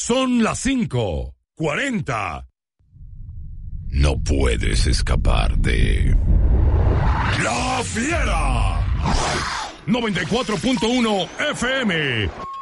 Son las 5:40. No puedes escapar de La Fiera. 94.1 FM.